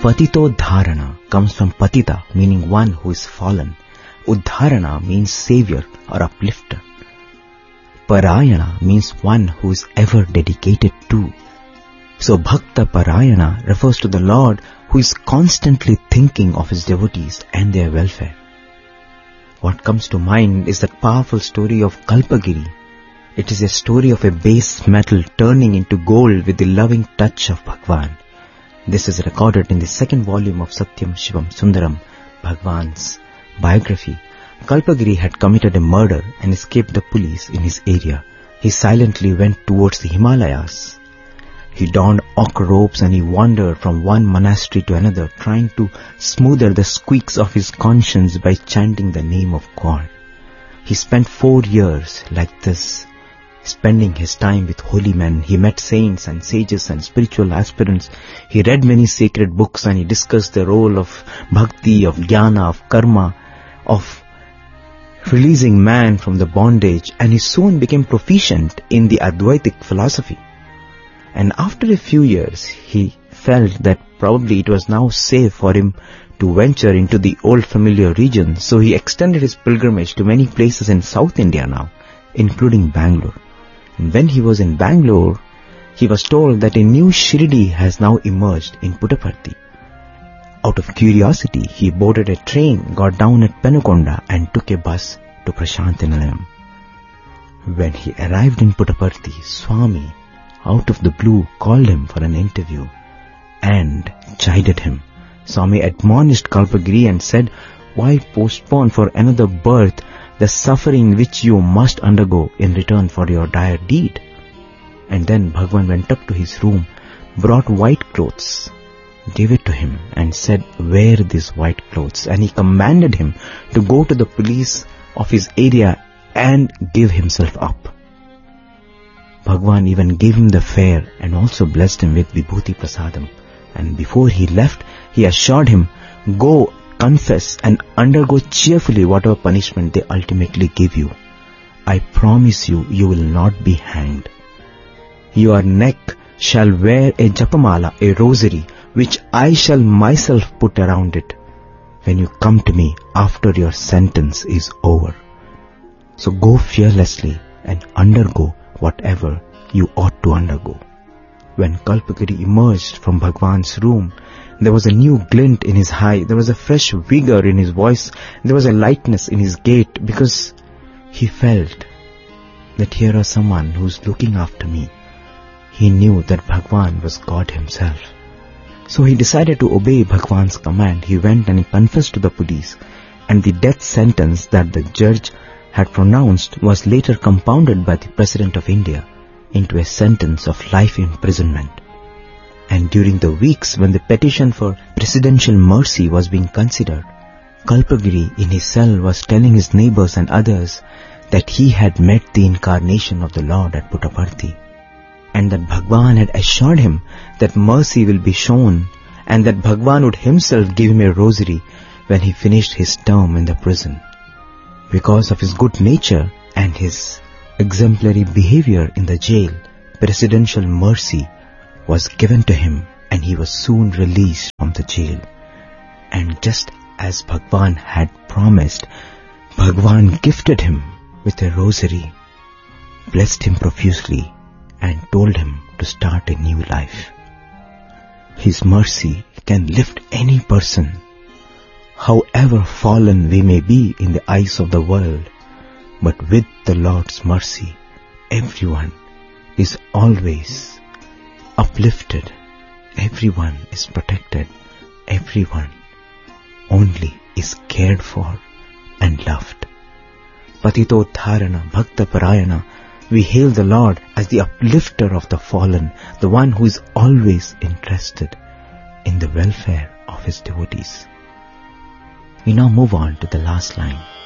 Patitodharana comes from patita, meaning one who is fallen. Uddharana means savior or uplifter. Parayana means one who is ever dedicated to. So Bhakta Parayana refers to the Lord who is constantly thinking of his devotees and their welfare. What comes to mind is that powerful story of Kalpagiri. It is a story of a base metal turning into gold with the loving touch of Bhagwan. This is recorded in the second volume of Satyam Shivam Sundaram, Bhagwan's biography. Kalpagiri had committed a murder and escaped the police in his area. He silently went towards the Himalayas. He donned oak robes and he wandered from one monastery to another, trying to smoother the squeaks of his conscience by chanting the name of God. He spent 4 years like this, spending his time with holy men. He met saints and sages and spiritual aspirants. He read many sacred books and he discussed the role of bhakti, of jnana, of karma, of releasing man from the bondage, and he soon became proficient in the Advaitic philosophy. And after a few years, he felt that probably it was now safe for him to venture into the old familiar region. So he extended his pilgrimage to many places in South India now, including Bangalore. And when he was in Bangalore, he was told that a new Shirdi has now emerged in Puttaparthi. Out of curiosity, he boarded a train, got down at Penukonda and took a bus to Prashantinilayam. When he arrived in Puttaparthi, Swami, out of the blue, called him for an interview and chided him. Swami admonished Kalpagiri and said, "Why postpone for another birth the suffering which you must undergo in return for your dire deed?" And then Bhagwan went up to his room, brought white clothes, gave it to him and said, "Wear these white clothes." And he commanded him to go to the police of his area and give himself up. Bhagwan even gave him the fare and also blessed him with Vibhuti Prasadam. And before he left, he assured him, "Go, confess and undergo cheerfully whatever punishment they ultimately give you. I promise you, you will not be hanged. Your neck shall wear a japamala, a rosary, which I shall myself put around it when you come to me after your sentence is over. So go fearlessly and undergo whatever you ought to undergo." When Kalpagiri emerged from Bhagwan's room, there was a new glint in his eye, there was a fresh vigor in his voice, there was a lightness in his gait, because he felt that here is someone who is looking after me. He knew that Bhagwan was God himself. So he decided to obey Bhagwan's command. He went and he confessed to the police, and the death sentence that the judge had pronounced was later compounded by the President of India into a sentence of life imprisonment. And during the weeks when the petition for presidential mercy was being considered, Kalpagiri in his cell was telling his neighbors and others that he had met the incarnation of the Lord at Puttaparthi, and that Bhagwan had assured him that mercy will be shown, and that Bhagwan would himself give him a rosary when he finished his term in the prison. Because of his good nature and his exemplary behavior in the jail, presidential mercy was given to him and he was soon released from the jail. And just as Bhagwan had promised, Bhagwan gifted him with a rosary, blessed him profusely and told him to start a new life. His mercy can lift any person, however fallen we may be in the eyes of the world. But with the Lord's mercy, everyone is always uplifted, everyone is protected, everyone only is cared for and loved. Patitodharana Bhakta Parayana, we hail the Lord as the uplifter of the fallen, the one who is always interested in the welfare of his devotees. We now move on to the last line.